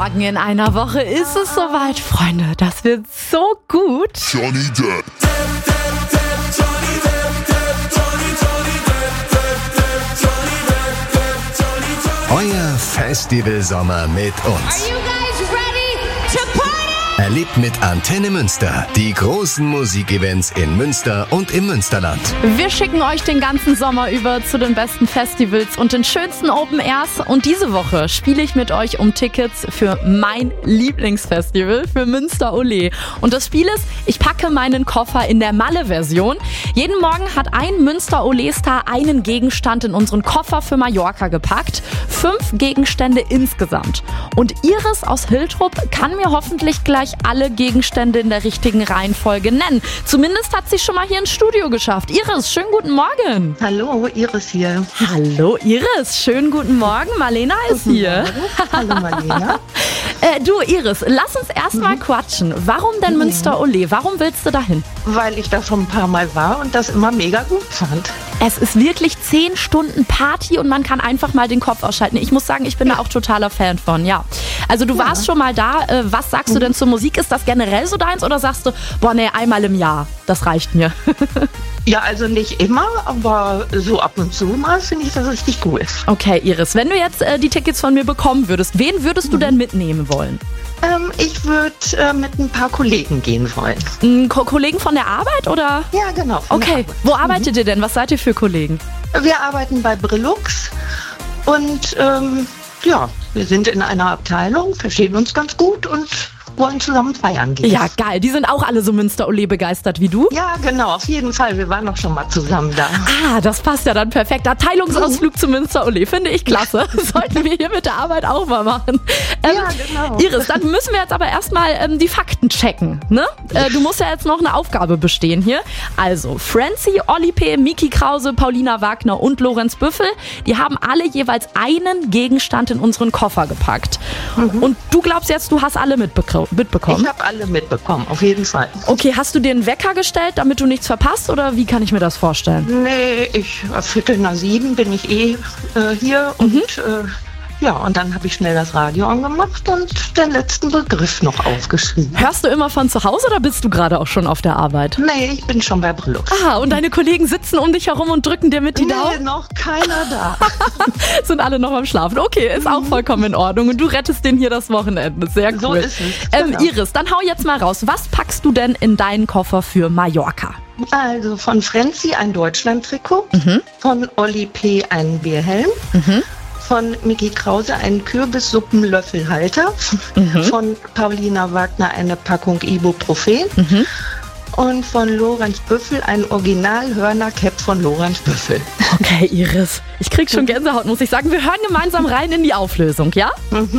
Morgen in einer Woche ist es soweit, Freunde. Das wird so gut. Johnny Depp. Euer Festivalsommer mit uns. Erlebt mit Antenne Münster die großen Musikevents in Münster und im Münsterland. Wir schicken euch den ganzen Sommer über zu den besten Festivals und den schönsten Open Airs. Und diese Woche spiele ich mit euch um Tickets für mein Lieblingsfestival, für Münster Ole. Und das Spiel ist, ich packe meinen Koffer in der Malle-Version. Jeden Morgen hat ein Münster Ole-Star einen Gegenstand in unseren Koffer für Mallorca gepackt. 5 Gegenstände insgesamt. Und Iris aus Hiltrup kann mir hoffentlich gleich alle Gegenstände in der richtigen Reihenfolge nennen. Zumindest hat sie schon mal hier ins Studio geschafft. Iris, schönen guten Morgen. Hallo, Iris hier. Hallo Iris, schönen guten Morgen. Marlena ist hier. Hallo Marlena. Du Iris, lass uns erstmal quatschen. Warum denn Münster Ole? Warum willst du dahin? Weil ich da schon ein paar Mal war und das immer mega gut fand. Es ist wirklich 10 Stunden Party und man kann einfach mal den Kopf ausschalten. Ich muss sagen, ich bin da auch totaler Fan von, ja. Also du warst schon mal da. Was sagst du denn zur Musik? Ist das generell so deins oder sagst du, boah nee, einmal im Jahr, das reicht mir? Ja, also nicht immer, aber so ab und zu mal finde ich das richtig cool. Okay, Iris, wenn du jetzt die Tickets von mir bekommen würdest, wen würdest du denn mitnehmen wollen? Ich würde mit ein paar Kollegen gehen wollen. Kollegen von der Arbeit oder? Ja, genau. Okay, wo arbeitet ihr denn? Was seid ihr für Kollegen? Wir arbeiten bei Brillux und ja, wir sind in einer Abteilung, verstehen uns ganz gut und wollen zusammen feiern gehen. Ja, geil. Die sind auch alle so Münster-Ole begeistert wie du? Ja, genau, auf jeden Fall. Wir waren doch schon mal zusammen da. Ah, das passt ja dann perfekt. Abteilungsausflug zu Münster-Ole. Finde ich klasse. Sollten wir hier mit der Arbeit auch mal machen. Ja, genau. Iris, dann müssen wir jetzt aber erstmal die Fakten checken. Ne? Du musst ja jetzt noch eine Aufgabe bestehen hier. Also, Franzi, Olli P., Miki Krause, Paulina Wagner und Lorenz Büffel, die haben alle jeweils einen Gegenstand in unseren Koffer gepackt. Und du glaubst jetzt, du hast alle mitbekommen? Ich habe alle mitbekommen, auf jeden Fall. Okay, hast du dir einen Wecker gestellt, damit du nichts verpasst oder wie kann ich mir das vorstellen? Nee, 6:45 bin ich hier und ja, und dann habe ich schnell das Radio angemacht und den letzten Begriff noch aufgeschrieben. Hörst du immer von zu Hause oder bist du gerade auch schon auf der Arbeit? Nee, ich bin schon bei Brillux. Ah, und deine Kollegen sitzen um dich herum und drücken dir mit die Daumen? Nee, noch keiner da. Sind alle noch am Schlafen. Okay, ist auch vollkommen in Ordnung. Und du rettest denen hier das Wochenende. Sehr cool. So ist es. Genau. Iris, dann hau jetzt mal raus. Was packst du denn in deinen Koffer für Mallorca? Also von Franzi ein Deutschland-Trikot, von Olli P. ein Bierhelm, von Miki Krause einen Kürbissuppenlöffelhalter, von Paulina Wagner eine Packung Ibuprofen und von Lorenz Büffel ein Original-Hörner-Cap von Lorenz Büffel. Okay, Iris, ich krieg schon Gänsehaut, muss ich sagen. Wir hören gemeinsam rein in die Auflösung, ja?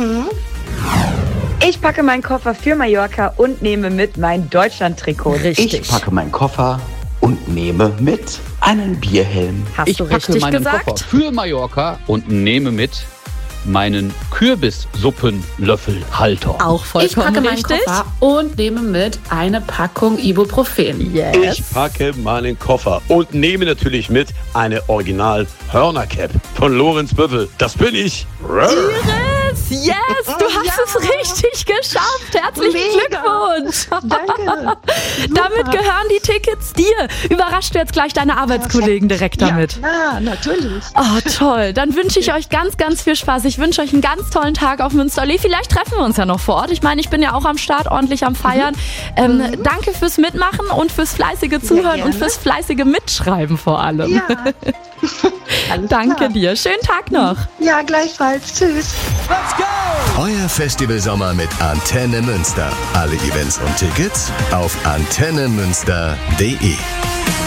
Ich packe meinen Koffer für Mallorca und nehme mit mein Deutschland-Trikot. Richtig. Ich packe meinen Koffer und nehme mit einen Bierhelm. Hast Ich du packe richtig meinen gesagt? Koffer für Mallorca und nehme mit meinen Kürbissuppenlöffelhalter. Auch Ich vollkommen packe meinen richtig. Koffer und nehme mit eine Packung Ibuprofen. Yes. Ich packe meinen Koffer und nehme natürlich mit eine Original-Hörner-Cap von Lorenz Büffel. Das bin ich. Iris, yes, du hast es richtig geschafft. Herzlichen Mega. Glückwunsch. Danke. Damit gehören die Tickets dir. Überrascht du jetzt gleich deine Arbeitskollegen direkt damit? Ja, natürlich. Oh, toll. Dann wünsche ich euch ganz, ganz viel Spaß. Ich wünsche euch einen ganz tollen Tag auf Münster-Ole. Vielleicht treffen wir uns ja noch vor Ort. Ich meine, ich bin ja auch am Start, ordentlich am Feiern. Danke fürs Mitmachen und fürs fleißige Zuhören und fürs fleißige Mitschreiben vor allem. Ja. Alles Danke klar. dir. Schönen Tag noch. Ja, gleichfalls. Tschüss. Euer Festivalsommer mit Antenne Münster. Alle Events und Tickets auf antennemünster.de.